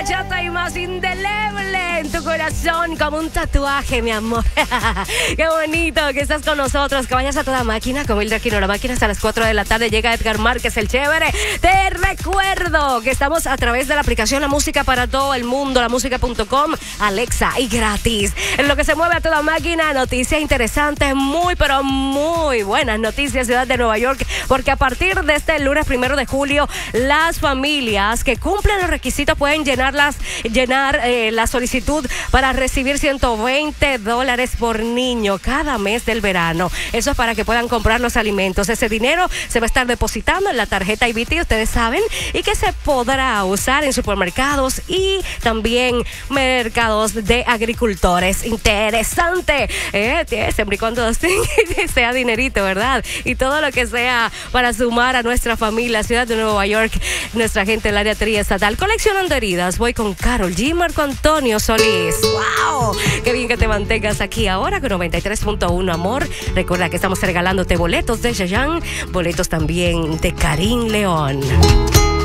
bachata y más indeleble en tu corazón, como un tatuaje, mi amor. Qué bonito que estás con nosotros, que vayas a toda máquina, como el de Aquino la máquina, hasta las 4 de la tarde llega Edgar Márquez, el chévere. Te recuerdo que estamos a través de la aplicación La Música para todo el mundo, lamusica.com, Alexa, y gratis. En lo que se mueve a toda máquina, noticias interesantes, muy, pero muy buenas noticias, ciudad de Nueva York, porque a partir de este lunes 1 de julio, las familias que cumplen los requisitos pueden llenar la solicitud para recibir $120 por niño cada mes del verano. Eso es para que puedan comprar los alimentos. Ese dinero se va a estar depositando en la tarjeta IBT, ustedes saben, y que se podrá usar en supermercados y también mercados de agricultores. Interesante, siempre y cuando sea dinerito, ¿verdad? Y todo lo que sea para sumar a nuestra familia, ciudad de Nueva York, nuestra gente del área triestatal. Coleccionando heridas, voy con Karol G, Marco Antonio Solís. ¡Wow! Qué bien que te mantengas aquí ahora con 93.1, amor. Recuerda que estamos regalándote boletos de Yayan, boletos también de Karim León.